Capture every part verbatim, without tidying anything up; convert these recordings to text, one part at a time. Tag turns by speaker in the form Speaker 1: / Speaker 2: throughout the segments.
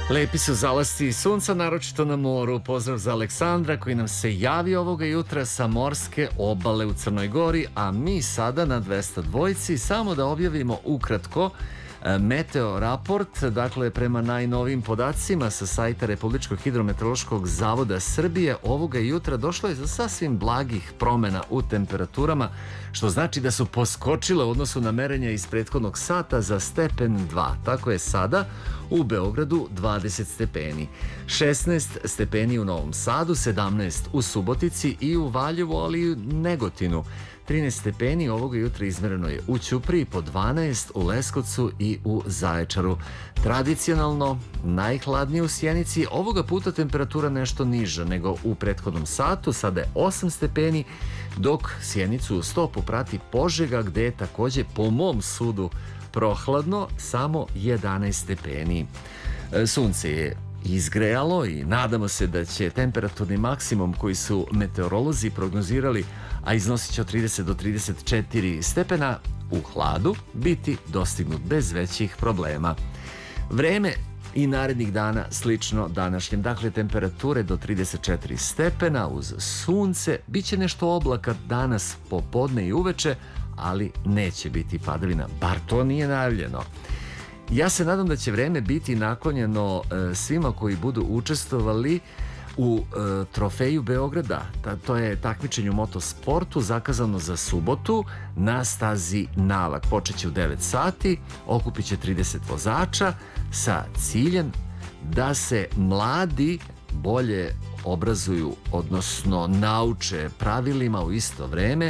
Speaker 1: Lepi su zalasci sunca, naročito na moru. Pozdrav za Aleksandra koji nam se javi ovoga jutra sa morske obale u Crnoj Gori, a mi sada na dvesta dvojci samo da objavimo ukratko meteo raport. Dakle, prema najnovim podacima sa sajta Republičkog hidrometeorološkog zavoda Srbije, ovoga jutra došlo je za sasvim blagih promena u temperaturama, što znači da su poskočile u odnosu na merenja iz prethodnog sata za stepen dva. Tako je sada u Beogradu dvadeset stepeni, šesnaest stepeni u Novom Sadu, sedamnaest u Subotici i u Valjevu, ali i u Negotinu. trinaest stepeni ovoga jutra izmereno je u Ćupriji, po dvanaest u Leskovcu i u Zaječaru. Tradicionalno najhladnije u Sjenici, ovoga puta temperatura nešto niža nego u prethodnom satu, sada je osam stepeni, dok Sjenicu u stopu prati Požega, gde je takođe po mom sudu prohladno, samo jedanaest stepeni. Sunce je izgrejalo i nadamo se da će temperaturni maksimum koji su meteorolozi prognozirali, a iznosit će od trideset do trideset četiri stepena u hladu, biti dostignut bez većih problema. Vreme i narednih dana slično današnjem, dakle temperature do trideset četiri stepena uz sunce, bit će nešto oblaka danas popodne i uveče, ali neće biti padavina, bar to nije najavljeno. Ja se nadam da će vreme biti naklonjeno e, svima koji budu učestvovali u e, trofeju Beograda. Ta, to je takmičenje u motosportu zakazano za subotu na stazi Navak. Počeće u devet sati, okupit će trideset vozača sa ciljem da se mladi bolje obrazuju, odnosno nauče pravilima u isto vreme,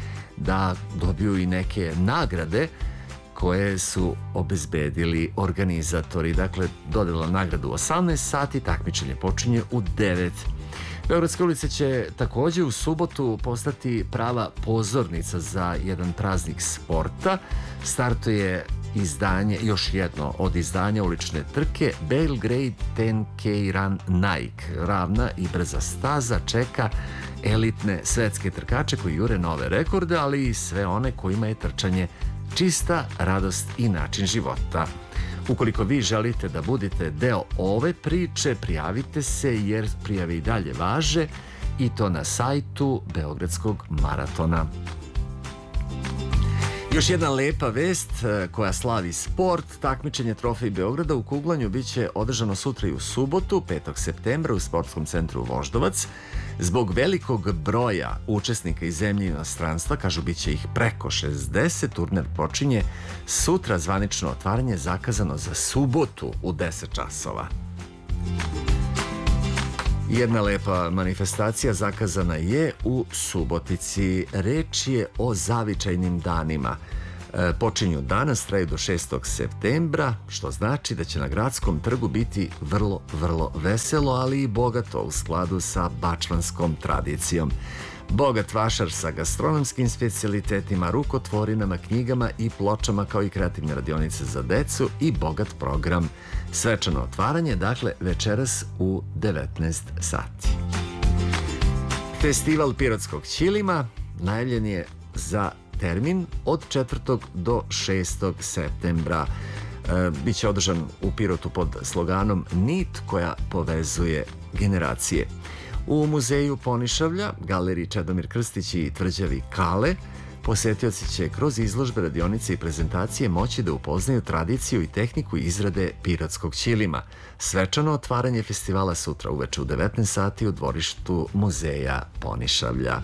Speaker 1: da dobiju i neke nagrade koje su obezbedili organizatori. Dakle, dodela nagradu u osamnaest sati, takmičenje počinje u devet. Beogradske ulice će takođe u subotu postati prava pozornica za jedan praznik sporta. Startuje izdanje, još jedno od izdanja ulične trke, Belgrade ten K Run Nike. Ravna i brza staza čeka elitne svetske trkače koji jure nove rekorde, ali i sve one kojima je trčanje čista radost i način života. Ukoliko vi želite da budete deo ove priče, prijavite se, jer prijave i dalje važe, i to na sajtu Beogradskog maratona. Još jedna lepa vest koja slavi sport. Takmičenje Trofej Beograda u kuglanju biće održano sutra i u subotu, petog septembra, u sportskom centru Voždovac. Zbog velikog broja učesnika iz zemlje i inostranstva, kažu biće ih preko šezdeset, turnir počinje sutra, zvanično otvaranje zakazano za subotu u deset časova. Jedna lepa manifestacija zakazana je u Subotici. Reč je o zavičajnim danima. E, počinju danas, traju do šestog septembra, što znači da će na gradskom trgu biti vrlo, vrlo veselo, ali i bogato u skladu sa bačvanskom tradicijom. Bogat vašar sa gastronomskim specijalitetima, rukotvorinama, knjigama i pločama, kao i kreativne radionice za decu i bogat program. Svečano otvaranje, dakle, večeras u devetnaest sati. Festival pirotskog ćilima najavljen je za termin od četvrtog do šestog septembra. E, biće održan u Pirotu pod sloganom Nit koja povezuje generacije. U muzeju Ponišavlja, galeriji Čedomir Krstić i tvrđavi Kale, posetioci će kroz izložbe, radionice i prezentacije moći da upoznaju tradiciju i tehniku izrade pirotskog ćilima. Svečano otvaranje festivala sutra uveče u devetnaest sati u dvorištu muzeja Ponišavlja.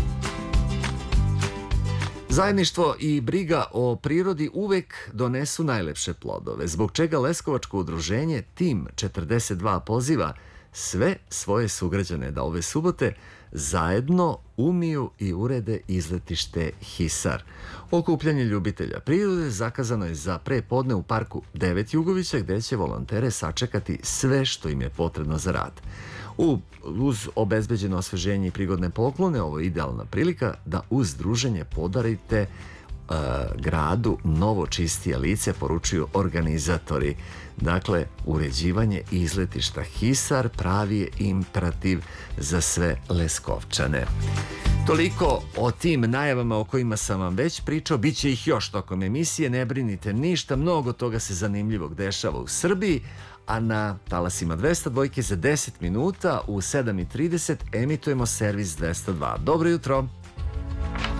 Speaker 1: Zajedništvo i briga o prirodi uvek donesu najlepše plodove, zbog čega Leskovačko udruženje Tim četrdeset dva poziva sve svoje sugrađane da ove subote zajedno umiju i urede izletište Hisar. Okupljanje ljubitelja prirode zakazano je za pre podne u parku devet Jugovića, gde će volontere sačekati sve što im je potrebno za rad. U, uz obezbeđeno osveženje i prigodne poklone, ovo je idealna prilika da uz druženje podarite Uh, gradu novo čistije lice, poručuju organizatori. Dakle, uređivanje izletišta Hisar pravi je imperativ za sve Leskovčane. Toliko o tim najavama o kojima sam vam već pričao, bit će ih još tokom emisije, ne brinite ništa, mnogo toga se zanimljivog dešava u Srbiji, a na talasima dvesta dva za deset minuta u sedam i trideset emitujemo servis dvesta dva. Dobro jutro!